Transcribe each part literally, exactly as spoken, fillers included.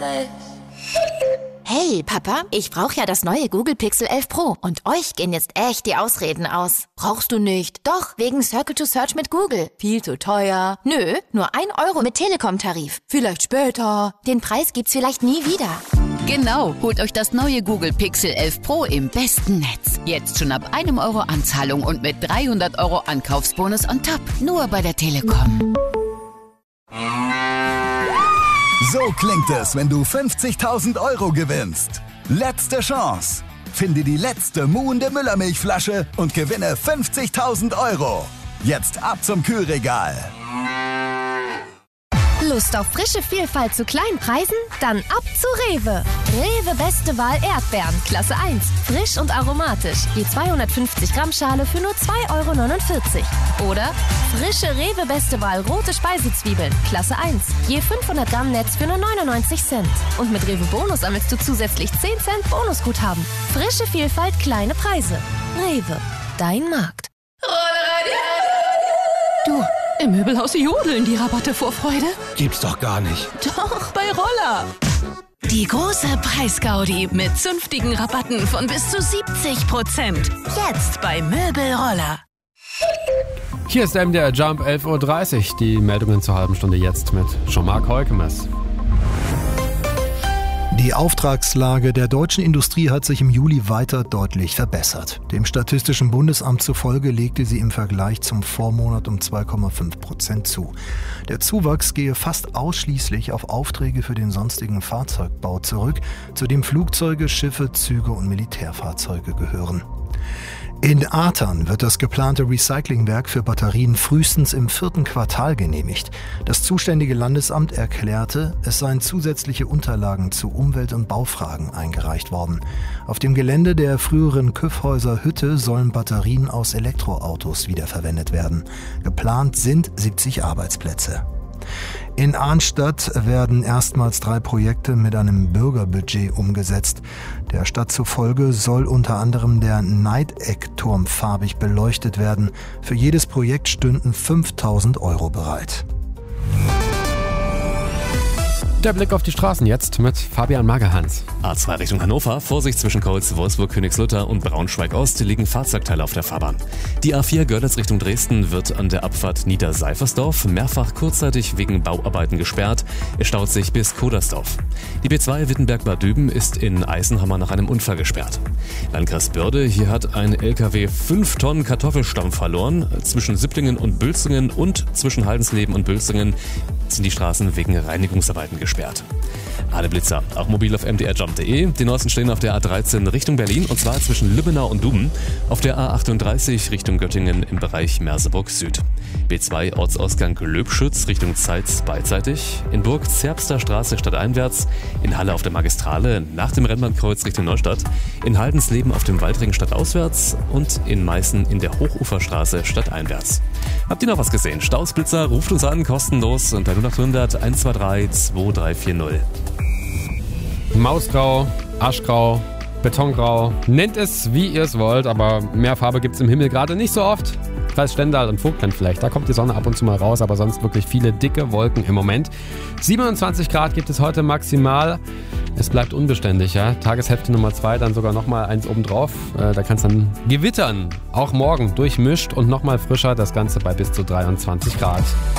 Hey, Papa, ich brauche ja das neue Google Pixel elf Pro und euch gehen jetzt echt die Ausreden aus. Brauchst du nicht? Doch, wegen Circle to Search mit Google. Viel zu teuer. Nö, nur ein Euro mit Telekom-Tarif. Vielleicht später. Den Preis gibt's vielleicht nie wieder. Genau, holt euch das neue Google Pixel elf Pro im besten Netz. Jetzt schon ab einem Euro Anzahlung und mit dreihundert Euro Ankaufsbonus on top. Nur bei der Telekom. So klingt es, wenn du fünfzigtausend Euro gewinnst. Letzte Chance. Finde die letzte muhende Müllermilchflasche und gewinne fünfzigtausend Euro. Jetzt ab zum Kühlregal. Lust auf frische Vielfalt zu kleinen Preisen? Dann ab zu Rewe. Rewe Beste Wahl Erdbeeren, Klasse eins. Frisch und aromatisch. Je zweihundertfünfzig Gramm Schale für nur zwei Euro neunundvierzig. Oder frische Rewe Beste Wahl rote Speisezwiebeln, Klasse eins. Je fünfhundert Gramm Netz für nur neunundneunzig Cent. Und mit Rewe Bonus sammelst du zusätzlich zehn Cent Bonusguthaben. Frische Vielfalt, kleine Preise. Rewe, dein Markt. Du, im Möbelhaus jodeln die Rabatte vor Freude. Gibt's doch gar nicht. Doch, bei Roller. Die große Preisgaudi mit zünftigen Rabatten von bis zu siebzig Prozent. Jetzt bei Möbelroller. Hier ist M D R Jump elf Uhr dreißig. Die Meldungen zur halben Stunde jetzt mit Jean-Marc Heukemes. Die Auftragslage der deutschen Industrie hat sich im Juli weiter deutlich verbessert. Dem Statistischen Bundesamt zufolge legte sie im Vergleich zum Vormonat um zwei Komma fünf Prozent zu. Der Zuwachs gehe fast ausschließlich auf Aufträge für den sonstigen Fahrzeugbau zurück, zu dem Flugzeuge, Schiffe, Züge und Militärfahrzeuge gehören. In Artern wird das geplante Recyclingwerk für Batterien frühestens im vierten Quartal genehmigt. Das zuständige Landesamt erklärte, es seien zusätzliche Unterlagen zu Umwelt- und Baufragen eingereicht worden. Auf dem Gelände der früheren Küffhäuser Hütte sollen Batterien aus Elektroautos wiederverwendet werden. Geplant sind siebzig Arbeitsplätze. In Arnstadt werden erstmals drei Projekte mit einem Bürgerbudget umgesetzt. Der Stadt zufolge soll unter anderem der Neideckturm farbig beleuchtet werden. Für jedes Projekt stünden fünftausend Euro bereit. Der Blick auf die Straßen jetzt mit Fabian Magerhans. A zwei Richtung Hannover, Vorsicht zwischen Kaulz, Wolfsburg, Königslutter und Braunschweig-Ost liegen Fahrzeugteile auf der Fahrbahn. Die A vier Görlitz Richtung Dresden wird an der Abfahrt Niederseifersdorf mehrfach kurzzeitig wegen Bauarbeiten gesperrt. Es staut sich bis Kodersdorf. Die B zwei Wittenberg-Bad Düben ist in Eisenhammer nach einem Unfall gesperrt. Landkreis Börde, hier hat ein L K W fünf Tonnen Kartoffelstamm verloren. Zwischen Sipplingen und Bülzingen und zwischen Haldensleben und Bülzingen sind die Straßen wegen Reinigungsarbeiten gesperrt. Alle Blitzer, auch mobil auf m d r jump punkt d e. Die neuesten stehen auf der A dreizehn Richtung Berlin und zwar zwischen Lübbenau und Duben. Auf der A achtunddreißig Richtung Göttingen im Bereich Merseburg Süd. B zwei Ortsausgang Löbschütz Richtung Zeitz beidseitig. In Burg Zerbster Straße stadteinwärts. In Halle auf der Magistrale nach dem Rennbahnkreuz Richtung Neustadt. In Haldensleben auf dem Waldring stadtauswärts und in Meißen in der Hochuferstraße stadteinwärts. Habt ihr noch was gesehen? Staus, Blitzer, ruft uns an, kostenlos unter null acht hundert eins zwei drei zwei drei vier null. Mausgrau, Aschgrau, Betongrau, nennt es wie ihr es wollt, aber mehr Farbe gibt's im Himmel gerade nicht so oft. Kreis Stendal und Vogtland vielleicht, da kommt die Sonne ab und zu mal raus, aber sonst wirklich viele dicke Wolken im Moment. siebenundzwanzig Grad gibt es heute maximal. Es bleibt unbeständig, ja. Tageshälfte Nummer zwei, dann sogar nochmal eins obendrauf. Äh, da kann es dann gewittern. Auch morgen durchmischt und nochmal frischer. Das Ganze bei bis zu dreiundzwanzig Grad.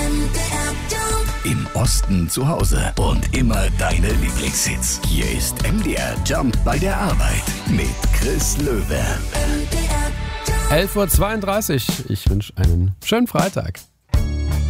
Im Osten zu Hause und immer deine Lieblingshits. Hier ist M D R Jump bei der Arbeit mit Chris Löwe. elf Uhr zweiunddreißig. Ich wünsche einen schönen Freitag.